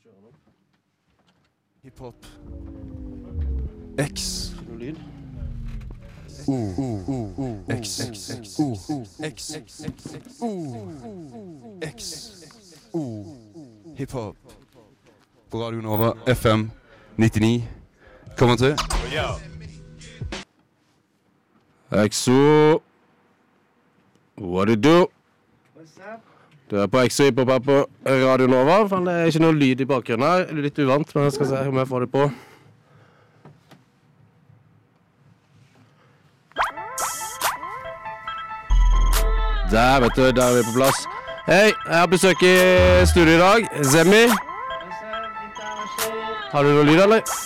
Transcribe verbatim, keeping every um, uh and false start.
Hiphop. X. Noe lyd. O, O, O, O, X, X, O, X, O, X, O, hiphop. På Radio Nova, F M nittini. Kommer til. X O. What do you do? Du er på X O hiphop her på Radio Nova. Fan, det er ikke noe lyd i bakgrunnen her. Det er litt uvant, men jeg skal se om jeg får det på. Der, vet du, der er vi på plass. Hei, jeg har besøk i studio i dag. Zemi. Har du noe lyd, eller?